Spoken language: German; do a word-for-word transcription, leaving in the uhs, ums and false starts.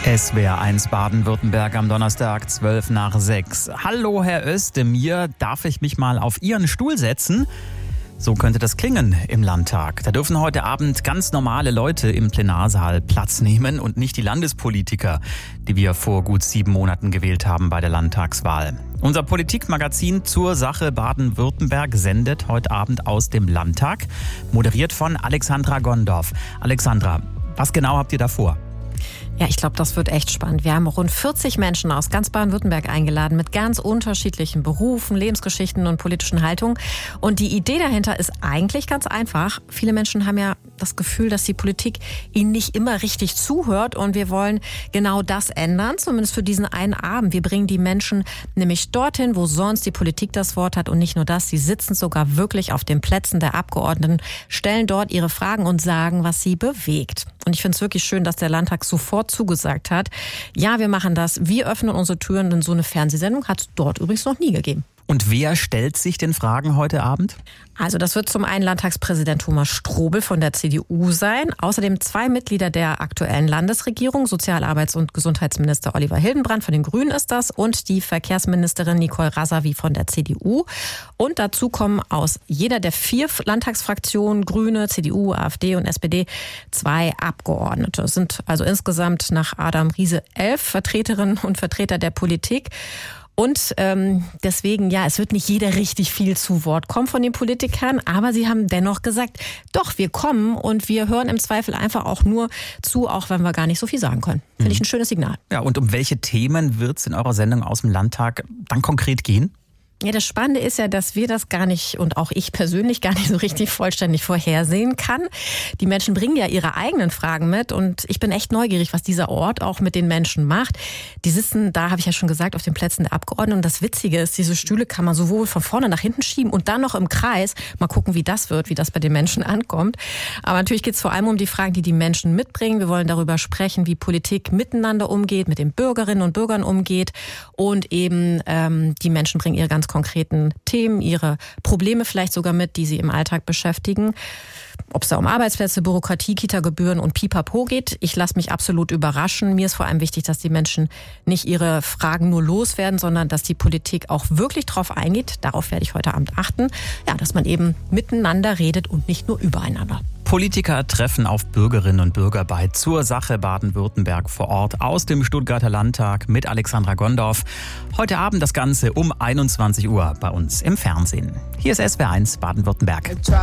S W R eins Baden-Württemberg am Donnerstag, zwölf nach sechs. Hallo, Herr Özdemir, darf ich mich mal auf Ihren Stuhl setzen? So könnte das klingen im Landtag. Da dürfen heute Abend ganz normale Leute im Plenarsaal Platz nehmen und nicht die Landespolitiker, die wir vor gut sieben Monaten gewählt haben bei der Landtagswahl. Unser Politikmagazin zur Sache Baden-Württemberg sendet heute Abend aus dem Landtag, moderiert von Alexandra Gondorf. Alexandra, was genau habt ihr da vor? Ja, ich glaube, das wird echt spannend. Wir haben rund vierzig Menschen aus ganz Baden-Württemberg eingeladen mit ganz unterschiedlichen Berufen, Lebensgeschichten und politischen Haltungen. Und die Idee dahinter ist eigentlich ganz einfach. Viele Menschen haben ja das Gefühl, dass die Politik ihnen nicht immer richtig zuhört. Und wir wollen genau das ändern, zumindest für diesen einen Abend. Wir bringen die Menschen nämlich dorthin, wo sonst die Politik das Wort hat. Und nicht nur das, sie sitzen sogar wirklich auf den Plätzen der Abgeordneten, stellen dort ihre Fragen und sagen, was sie bewegt. Und ich finde es wirklich schön, dass der Landtag sofort zugesagt hat. Ja, wir machen das. Wir öffnen unsere Türen, denn so eine Fernsehsendung hat es dort übrigens noch nie gegeben. Und wer stellt sich den Fragen heute Abend? Also das wird zum einen Landtagspräsident Thomas Strobel von der C D U sein. Außerdem zwei Mitglieder der aktuellen Landesregierung, Sozialarbeits- und Gesundheitsminister Oliver Hildenbrand von den Grünen ist das und die Verkehrsministerin Nicole Rasavi von der C D U. Und dazu kommen aus jeder der vier Landtagsfraktionen, Grüne, C D U, AfD und S P D, zwei Abgeordnete. Es sind also insgesamt nach Adam Riese elf Vertreterinnen und Vertreter der Politik. Und ähm, deswegen, ja, es wird nicht jeder richtig viel zu Wort kommen von den Politikern, aber sie haben dennoch gesagt, doch, wir kommen und wir hören im Zweifel einfach auch nur zu, auch wenn wir gar nicht so viel sagen können. Finde ich ein schönes Signal. Ja, und um welche Themen wird es in eurer Sendung aus dem Landtag dann konkret gehen? Ja, das Spannende ist ja, dass wir das gar nicht und auch ich persönlich gar nicht so richtig vollständig vorhersehen kann. Die Menschen bringen ja ihre eigenen Fragen mit und ich bin echt neugierig, was dieser Ort auch mit den Menschen macht. Die sitzen, da habe ich ja schon gesagt, auf den Plätzen der Abgeordneten und das Witzige ist, diese Stühle kann man sowohl von vorne nach hinten schieben und dann noch im Kreis. Mal gucken, wie das wird, wie das bei den Menschen ankommt. Aber natürlich geht es vor allem um die Fragen, die die Menschen mitbringen. Wir wollen darüber sprechen, wie Politik miteinander umgeht, mit den Bürgerinnen und Bürgern umgeht und eben ähm, die Menschen bringen ihre ganz konkreten Themen, ihre Probleme vielleicht sogar mit, die sie im Alltag beschäftigen. Ob es da um Arbeitsplätze, Bürokratie, Kita-Gebühren und Pipapo geht, ich lasse mich absolut überraschen. Mir ist vor allem wichtig, dass die Menschen nicht ihre Fragen nur loswerden, sondern dass die Politik auch wirklich drauf eingeht. Darauf werde ich heute Abend achten. Ja, dass man eben miteinander redet und nicht nur übereinander. Politiker treffen auf Bürgerinnen und Bürger bei zur Sache Baden-Württemberg vor Ort aus dem Stuttgarter Landtag mit Alexandra Gondorf. Heute Abend das Ganze um einundzwanzig Uhr bei uns im Fernsehen. Hier ist S W R eins Baden-Württemberg.